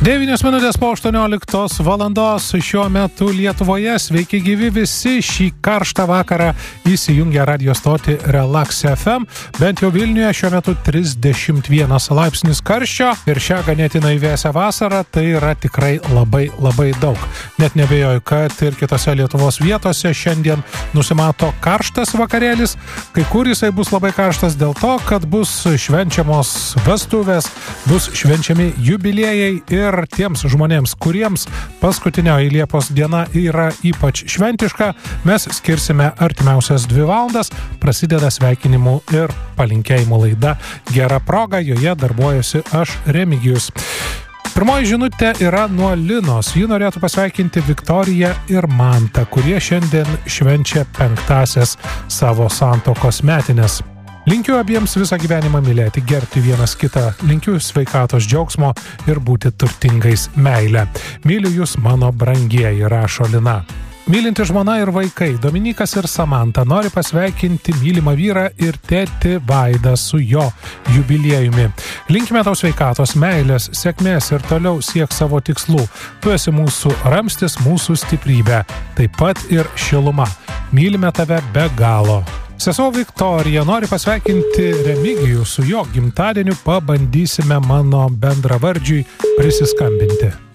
9 minutės po 18 valandos šiuo metu Lietuvoje. Sveiki gyvi visi, šį karštą vakarą įsijungę radio stotį Relax FM. Bent jau Vilniuje šiuo metu 31 laipsnis karščio ir šią ganėtinai vėsią vasarą tai yra tikrai labai daug. Net nebejoju, kad ir kitose Lietuvos vietose šiandien nusimato karštas vakarėlis. Kai kur jisai bus labai karštas dėl to, kad bus švenčiamos vestuvės, bus švenčiami jubiliejai ir tiems žmonėms, kuriems paskutinioji Liepos diena yra ypač šventiška, mes skirsime artimiausias 2 valandas. Prasideda sveikinimų ir palinkėjimų laida Gera proga, joje darbuojuosi aš, Remigijus. Pirmoji žinutė yra nuo Linos. Ji norėtų pasveikinti Viktoriją ir Mantą, kurie šiandien švenčia 5-asias savo santuokos metines. Linkiu abiems visą gyvenimą mylėti, gerbti vienas kitą. Linkiu sveikatos, džiaugsmo ir būti turtingais meilę. Myliu jūs, mano brangieji, rašo Lina. Mylinti žmona ir vaikai, Dominikas ir Samanta, nori pasveikinti mylimą vyrą ir tėtį Vaidą su jo jubiliejumi. Linkime tau sveikatos, meilės, sėkmės ir toliau siek savo tikslų. Tu esi mūsų ramstis, mūsų stiprybė, taip pat ir šiluma. Mylime tave be galo. Sesuo Viktorija nori pasveikinti Remigijų su jo gimtadieniu, pabandysime mano bendravardžiui prisiskambinti.